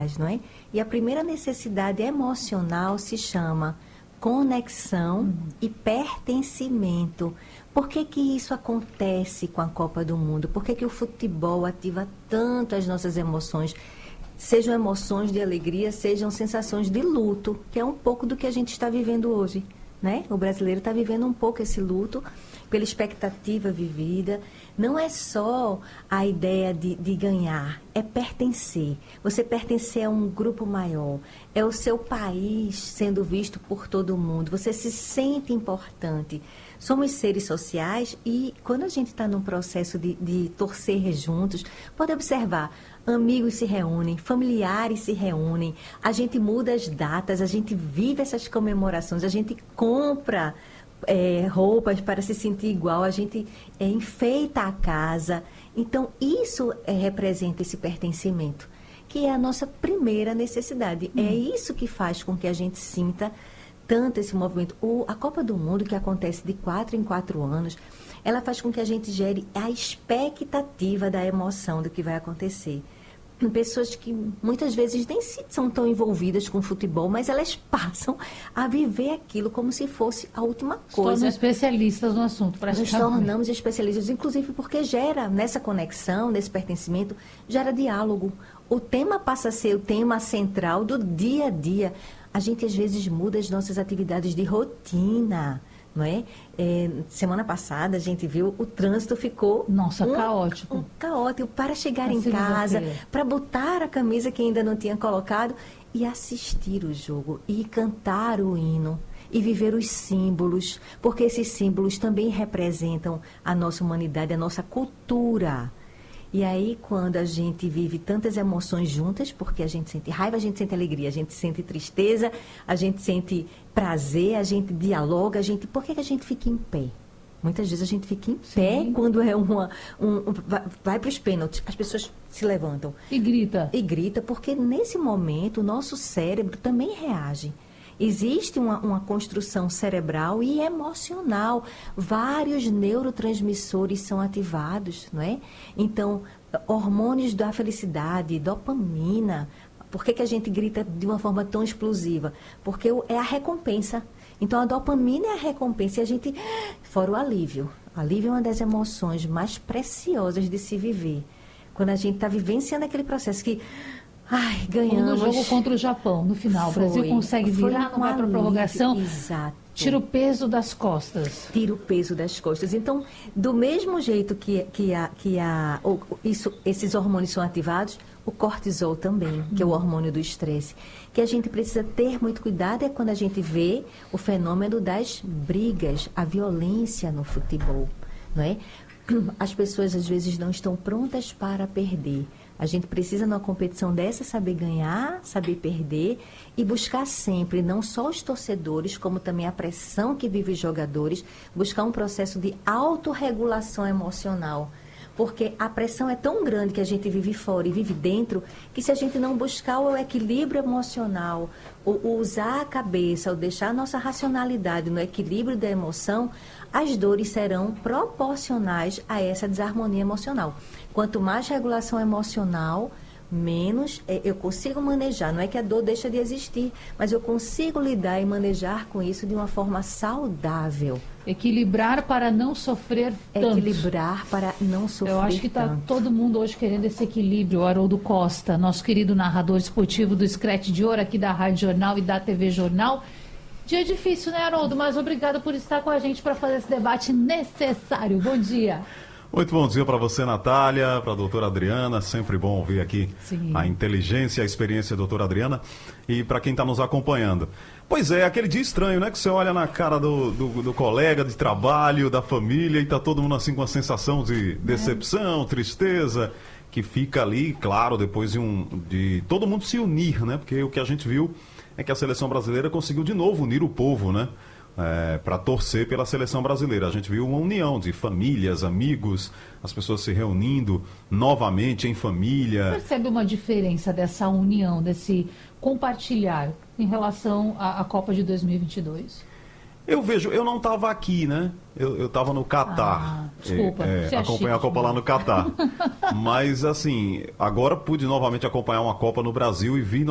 não é? E a primeira necessidade emocional se chama conexão e pertencimento. Por que que isso acontece com a Copa do Mundo? Por que que o futebol ativa tanto as nossas emoções? Sejam emoções de alegria, sejam sensações de luto, que é um pouco do que a gente está vivendo hoje, né? O brasileiro está vivendo um pouco esse luto pela expectativa vivida. Não é só a ideia de ganhar, é pertencer. Você pertencer a um grupo maior, é o seu país sendo visto por todo mundo, você se sente importante. Somos seres sociais e quando a gente está num processo de torcer juntos, pode observar, amigos se reúnem, familiares se reúnem, a gente muda as datas, a gente vive essas comemorações, a gente compra roupas para se sentir igual, a gente enfeita a casa. Então, isso representa esse pertencimento, que é a nossa primeira necessidade. É isso que faz com que a gente sinta tanto esse movimento. A Copa do Mundo, que acontece de 4 em 4 anos, ela faz com que a gente gere a expectativa da emoção do que vai acontecer. Pessoas que muitas vezes nem são tão envolvidas com futebol, mas elas passam a viver aquilo como se fosse a última coisa. Tornam especialistas no assunto, praticamente. Nos tornamos especialistas, inclusive porque gera, nessa conexão, nesse pertencimento, gera diálogo. O tema passa a ser o tema central do dia a dia. A gente, às vezes, muda as nossas atividades de rotina, não é? Semana passada a gente viu o trânsito ficou caótico. Caótico para chegar em casa, para botar a camisa que ainda não tinha colocado e assistir o jogo e cantar o hino e viver os símbolos, porque esses símbolos também representam a nossa humanidade, a nossa cultura. E aí, quando a gente vive tantas emoções juntas, porque a gente sente raiva, a gente sente alegria, a gente sente tristeza, a gente sente prazer, a gente dialoga, por que que a gente fica em pé? Muitas vezes a gente fica em pé quando vai para os pênaltis, as pessoas se levantam. E grita. E grita, porque nesse momento o nosso cérebro também reage. Existe uma construção cerebral e emocional. Vários neurotransmissores são ativados, não é? Então, hormônios da felicidade, dopamina. Por que que a gente grita de uma forma tão explosiva? Porque é a recompensa. Então, a dopamina é a recompensa e a gente... Fora o alívio. O alívio é uma das emoções mais preciosas de se viver. Quando a gente está vivenciando aquele processo que... ganhamos. No jogo contra o Japão, no final, o Brasil consegue virar, não vai para a prorrogação. Exato. Tira o peso das costas. Tira o peso das costas. Então, do mesmo jeito esses hormônios são ativados, o cortisol também, que é o hormônio do estresse. Que a gente precisa ter muito cuidado é quando a gente vê o fenômeno das brigas, a violência no futebol, não é? As pessoas às vezes não estão prontas para perder. A gente precisa, numa competição dessa, saber ganhar, saber perder e buscar sempre, não só os torcedores, como também a pressão que vive os jogadores, buscar um processo de autorregulação emocional. Porque a pressão é tão grande que a gente vive fora e vive dentro, que se a gente não buscar o equilíbrio emocional, o usar a cabeça, o deixar a nossa racionalidade no equilíbrio da emoção, as dores serão proporcionais a essa desarmonia emocional. Quanto mais regulação emocional, menos eu consigo manejar. Não é que a dor deixa de existir, mas eu consigo lidar e manejar com isso de uma forma saudável. Equilibrar para não sofrer tanto. Equilibrar para não sofrer tanto. Eu acho que está todo mundo hoje querendo esse equilíbrio. O Haroldo Costa, nosso querido narrador esportivo do Scratch de Ouro, aqui da Rádio Jornal e da TV Jornal. Dia difícil, né, Haroldo? Mas obrigado por estar com a gente para fazer esse debate necessário. Bom dia. Muito bom dia para você, Natália, para a doutora Adriana. Sempre bom ouvir aqui a inteligência e a experiência da doutora Adriana. E para quem está nos acompanhando. Pois é, aquele dia estranho, né? Que você olha na cara do colega de trabalho, da família, e está todo mundo assim com uma sensação de decepção, tristeza, que fica ali, claro, depois de todo mundo se unir, né? Porque o que a gente viu é que a seleção brasileira conseguiu de novo unir o povo, né? Para torcer pela seleção brasileira. A gente viu uma união de famílias, amigos, as pessoas se reunindo novamente em família. Percebe uma diferença dessa união, desse compartilhar em relação à Copa de 2022? Eu vejo, eu não estava aqui, né? Eu estava no Catar. Desculpa, acompanhei a Copa lá no Catar. Mas, assim, agora pude novamente acompanhar uma Copa no Brasil e vi